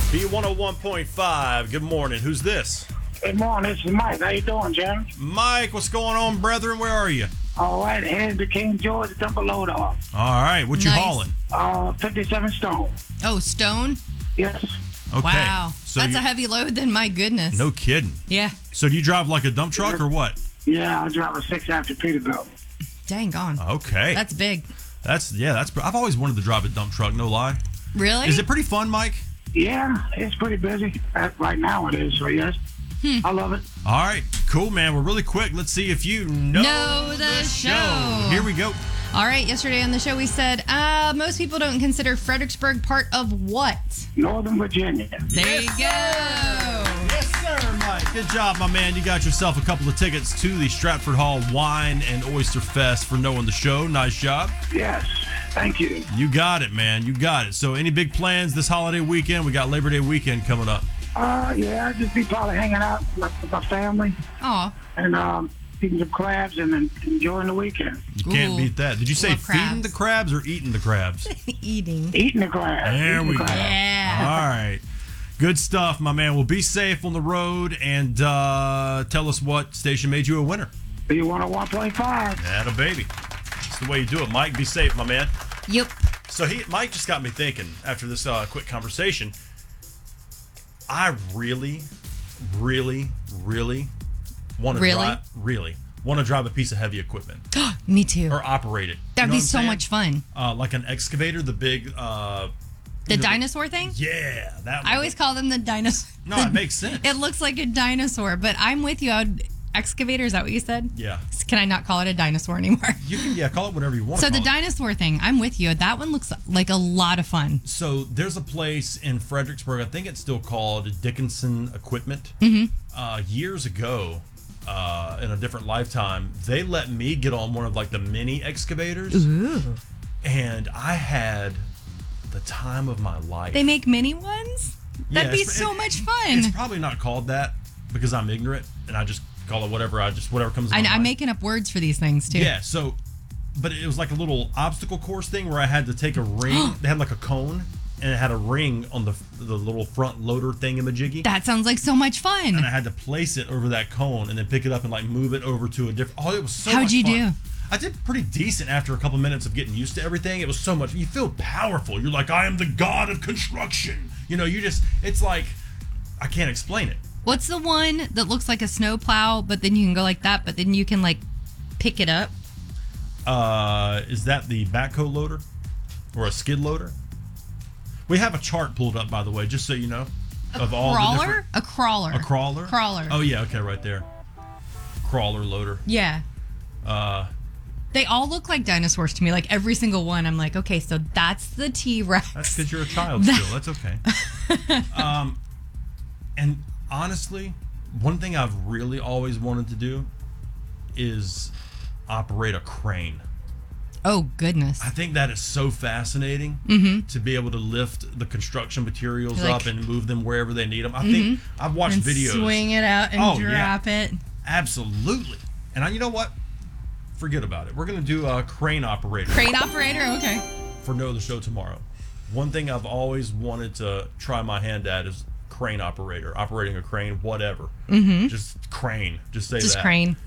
B101.5. Good morning. Who's this? Good morning. This is Mike. How you doing, Jeremy? Mike, what's going on, brethren? Where are you? All right. Headed to King George to dump a load off. All right. What you Nice. hauling? 57 stone. Oh, stone? Yes. Okay. Wow. So That's you- a heavy load then, my goodness. No kidding. Yeah. So do you drive like a dump truck or what? Yeah, I drive a 6 after Peterbilt. Dang on. Okay. That's big. That's I've always wanted to drive a dump truck, no lie. Really? Is it pretty fun, Mike? Yeah, it's pretty busy. Right now it is, so yes. I love it. All right. Cool, man. Well, really quick, let's see if you know the show. Here we go. All right. Yesterday on the show, we said most people don't consider Fredericksburg part of what? Northern Virginia. There you go. Yes, sir, Mike. Good job, my man. You got yourself a couple of tickets to the Stratford Hall Wine and Oyster Fest for knowing the show. Nice job. Yes. Thank you. You got it, man. You got it. So any big plans this holiday weekend? We got Labor Day weekend coming up. Yeah, I'll just be probably hanging out with my family Aw. and eating some crabs and then enjoying the weekend. You can't Ooh. beat that. Did you say Love feeding crabs. the crabs or eating the crabs? Eating. Eating the crabs. There Eating we the go. crabs. Yeah. All right. Good stuff, my man. Well, be safe on the road and tell us what station made you a winner. B101.5. Atta baby. That's the way you do it, Mike. Be safe, my man. Yep. So Mike just got me thinking after this quick conversation. I really want to drive a piece of heavy equipment Me too. or operate it. That'd You know be what I'm so saying? much fun. Like an excavator, the big. The you know, dinosaur thing? Yeah, that. I always call them the dinosaur. No, it makes sense. It looks like a dinosaur, but I'm with you. Excavator, is that what you said? Yeah. Can I not call it a dinosaur anymore? You can call it whatever you want. So to the call it. dinosaur thing, I'm with you. That one looks like a lot of fun. So there's a place in Fredericksburg. I think it's still called Dickinson Equipment. Years ago, in a different lifetime, they let me get on one of like the mini excavators, Ooh. and I had the time of my life. They make mini ones? That'd be so much fun. It's probably not called that because I'm ignorant and I just call it whatever. Whatever comes to my mind. I'm making up words for these things too. Yeah. So, but it was like a little obstacle course thing where I had to take a ring. They had like a cone. And it had a ring on the little front loader thingamajiggy. That sounds like so much fun. And I had to place it over that cone and then pick it up and like move it over to a different. Oh, it was so much fun. How'd you do? I did pretty decent after a couple minutes of getting used to everything. It was so much. You feel powerful. You're like, I am the god of construction. You know, it's like, I can't explain it. What's the one that looks like a snow plow, but then you can go like that, but then you can like pick it up? Is that the backhoe loader or a skid loader? We have a chart pulled up, by the way, just so you know, of all the different. A crawler. A crawler? Crawler. Oh, yeah, okay, right there. Crawler loader. Yeah. They all look like dinosaurs to me. Like every single one, I'm like, okay, so that's the T-Rex. That's because you're a child still. That's okay. And honestly, one thing I've really always wanted to do is operate a crane. Oh, goodness. I think that is so fascinating to be able to lift the construction materials Like- up and move them wherever they need them. I think I've watched And videos. swing it out and Oh, yeah. drop it. Absolutely. And you know what? Forget about it. We're going to do a crane operator Crane operator? Okay. for Know the Show tomorrow. One thing I've always wanted to try my hand at is crane operator, operating a crane, whatever. Just crane. Just say Just that. crane.